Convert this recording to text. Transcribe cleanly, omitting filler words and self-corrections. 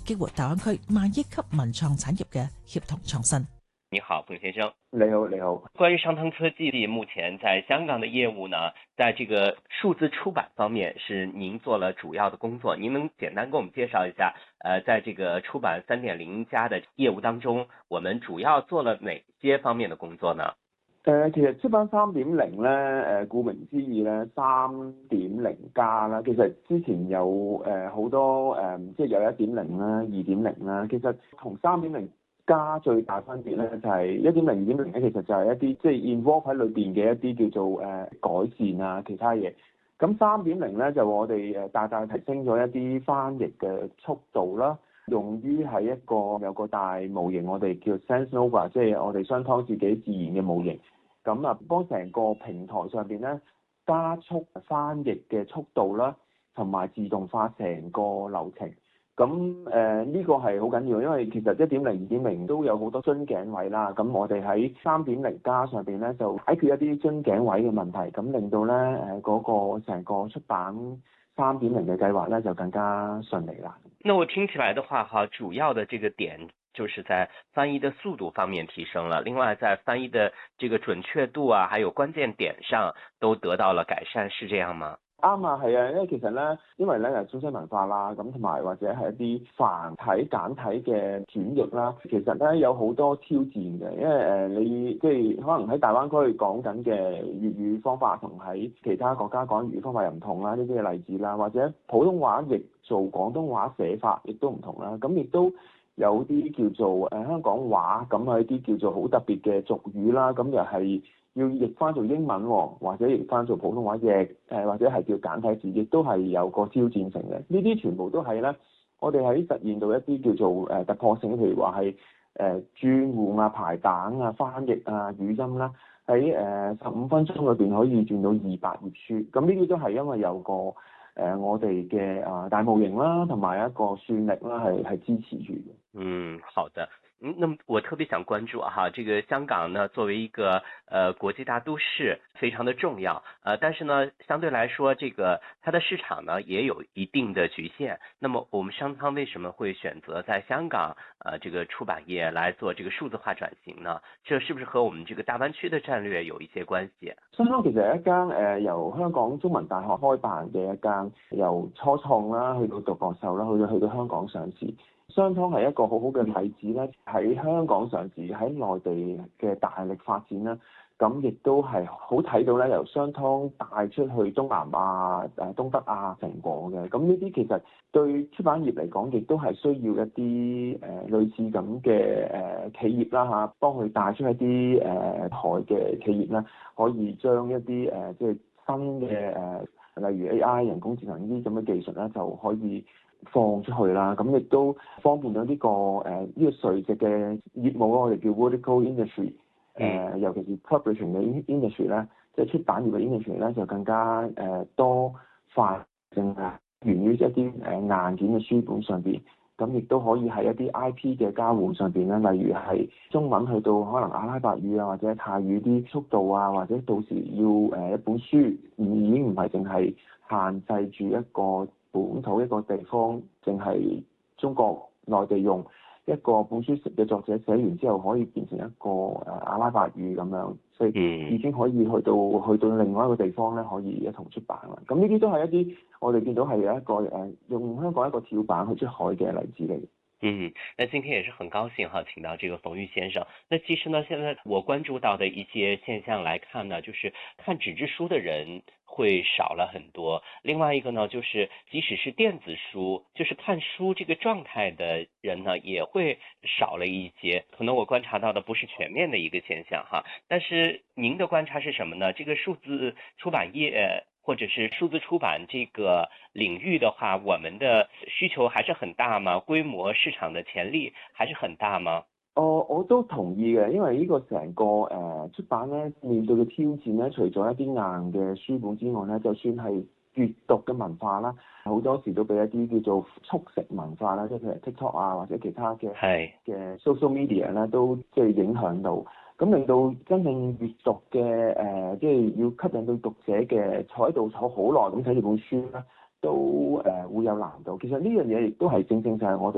激活大灣區萬億級文創產業嘅協同創新。 你好，彭先生。 你好，你好。 關於商湯科技目前在香港的業務呢，在這個數字出版方面是您做了主要的工作，您能簡單給我們介紹一下，在這個出版3.0加的業務當中，我們主要做了哪些方面的工作呢？ 其實出版3.0咧，顧名思義咧，3.0加啦，其實之前有好多即係有1.0啦、2.0啦，其實同3.0加最大分別咧就係1.0、2.0咧，其實就係一啲即係 involve 喺裏邊嘅一啲叫做改善啊其他嘢。咁3.0咧就我哋大大提升咗一啲翻譯嘅速度啦，用於喺一個有個大模型，我哋叫 SenseNova， 即係我哋商湯自己自研嘅模型。咁啊，幫成個平台上邊咧加速翻譯嘅速度啦，同埋自動化成個流程。咁呢個係好緊要，因為其實1.0、2.0都有好多樽頸位啦。咁我哋喺3.0加上邊咧就解決一啲樽頸位嘅問題，咁令到咧嗰個成個出版3.0嘅計劃咧就更加順利啦。 那我聽起來的話哈，主要的這個點就是在翻譯的速度方面提升了，另外在翻譯的這個準確度啊，還有關鍵點上都得到了改善，是這樣嗎？ 啱啊，係啊，因為其實咧，因為咧係中西文化啦，咁同埋或者係一啲繁體簡體嘅轉譯啦，其實咧有好多挑戰嘅，因為你即係可能喺大灣區講緊嘅粵語方法同喺其他國家講粵語方法又唔同啦，呢啲嘅例子啦，或者普通話譯做廣東話寫法亦都唔同啦，咁亦都有啲叫做香港話咁係一啲叫做好特別嘅俗語啦，咁又係要譯翻做英文或者譯翻做普通話譯，或者係叫簡體字，亦都係有個挑戰性嘅。呢啲全部都係咧，我哋喺實現到一啲叫做突破性，譬如話係轉換啊、排版啊、翻譯啊、語音啦，喺15分鐘裏邊可以轉到200頁書。咁呢啲都係因為有個我哋嘅大模型啦，同埋一個算力啦，係支持住嘅。 嗯，好的。那麼我特別想關注哈，這個香港呢作為一個國際大都市，非常的重要，但是呢相對來說，這個它的市場呢也有一定的局限。那麼我們商湯為什麼會選擇在香港這個出版業來做這個數字化轉型呢？這是不是和我們這個大灣區的戰略有一些關係？ 商湯其實係一間由香港中文大學開辦嘅一間，由初創啦去到獨角獸啦，去到香港上市。商湯係一個好好嘅例子咧，喺香港上市，喺內地嘅大力發展啦，咁亦都係好睇到咧，由商湯帶出去東南亞、東北亞成果嘅。咁呢啲其實對出版業嚟講，亦都係需要一啲類似咁嘅企業啦嚇，幫佢帶出一啲台嘅企業啦，可以將一啲即係新嘅例如 AI 人工智能呢啲咁嘅技術咧，就可以放出去啦，咁亦都方便咗呢個垂直嘅業務咯，我哋叫 vertical industry，尤其是 publishing 嘅 industry 咧，即係出版業嘅 industry 咧，就更加多快正源於一啲硬件嘅書本上邊，咁亦都可以喺一啲 IP 嘅交換上邊咧，例如係中文去到可能阿拉伯語啊或者泰語啲速度啊，或者到時要一本書已經唔係淨係限制住一個本土一個地方，淨係中國內地用一個本書嘅作者寫完之後，可以變成一個阿拉伯語咁樣，所以已經可以去到另外一個地方咧，可以一同出版啦。咁呢啲都係一啲我哋見到係有一個用香港一個跳板去出海嘅例子嚟。 那今天也是很高興哈，請到這個馮玉先生。那其實呢，現在我關注到的一些現象來看呢，就是看紙質書的人會少了很多。另外一個呢，就是即使是電子書，就是看書這個狀態的人呢，也會少了一些。可能我觀察到的不是全面的一個現象哈，但是您的觀察是什麼呢？這個數字出版業或者是數字出版這個領域的話，我們的需求還是很大嗎？規模市場的潛力還是很大嗎？ 我都同意嘅，因為呢個成個出版咧面對嘅挑戰咧，除咗一啲硬嘅書本之外咧，就算係閱讀嘅文化啦，好多時都俾一啲叫做速食文化啦，即係譬如 TikTok 啊或者其他嘅social media 咧，都即係影響到。咁令到真正閱讀嘅即係要吸引到讀者嘅坐喺度坐好耐咁睇住本書咧，都會有難度。其實呢樣嘢亦都係正正就係我哋